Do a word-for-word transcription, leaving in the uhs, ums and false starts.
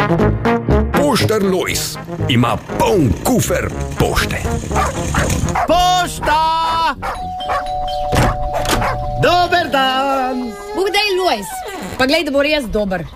Poštar Lojz ima poln kufer pošte. Pošta! Dober dan! Bog daj, Lojz, pa glej, da bo res dober.